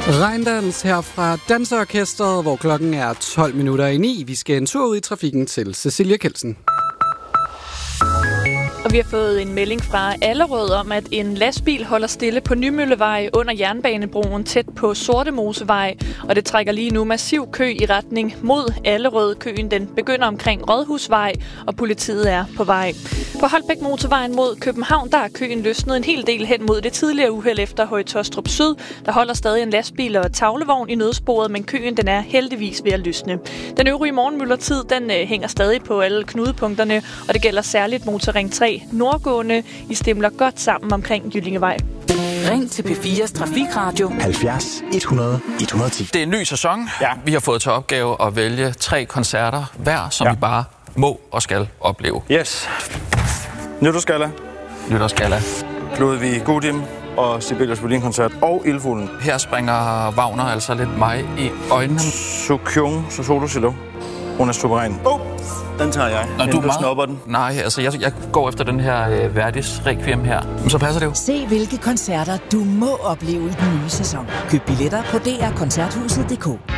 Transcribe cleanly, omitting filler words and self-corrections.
Regndans her fra Danseorkestret, hvor klokken er 9:12. Vi skal en tur ud i trafikken til Cecilia Kelsen. Og vi har fået en melding fra Allerød om, at en lastbil holder stille på Nymøllevej under jernbanebroen tæt på Sortemosevej. Og det trækker lige nu massiv kø i retning mod Allerød. Køen den begynder omkring Rådhusvej, og politiet er på vej. På Holbæk Motorvejen mod København, der er køen løsnet en hel del hen mod det tidligere uheld efter Høje Taastrup Syd. Der holder stadig en lastbil og tavlevogn i nødsporet, men køen den er heldigvis ved at løsne. Den øvrige morgenmyldertid, den hænger stadig på alle knudepunkterne, og det gælder særligt Motorring 3 nordgående. I stemler godt sammen omkring Jyllingevej. Ring til P4's Trafikradio 70 100 110. Det er en ny sæson. Ja. Vi har fået til opgave at vælge 3 koncerter hver, som vi bare må og skal opleve. Yes. Nytårsgalla. Ludvig Gudim og Sibelius Violin-koncert og Ildfuglen. Her springer Wagner altså lidt mig i øjnene. Sukyung Solo Silo. Hun er suveræn. Den tager jeg. Når du snupper den. Nej, altså jeg går efter den her Verdis Requiem her. Men så passer det jo. Se hvilke koncerter du må opleve i den nye sæson. Køb billetter på drkoncerthuset.dk.